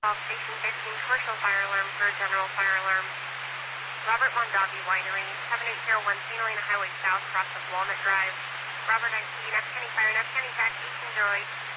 Station 15, commercial fire alarm for general fire alarm. Robert Mondavi Winery, 7801 St. Helena Highway South, cross of Walnut Drive. Robert IP, F County Fire, F County Tax, 1808.